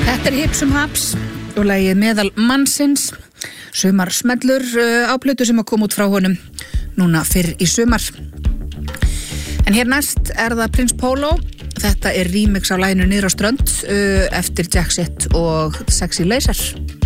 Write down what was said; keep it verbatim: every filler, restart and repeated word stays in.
Þetta er Hipsum Haps og lagið Meðal mannsins, sumar smellur uh, á plötu sem að koma út frá honum núna fyrr í sumar. En hér næst er það Prince Polo. Þetta er remix á laginu Niður á strönd uh, eftir Jackset og Sexy Laser.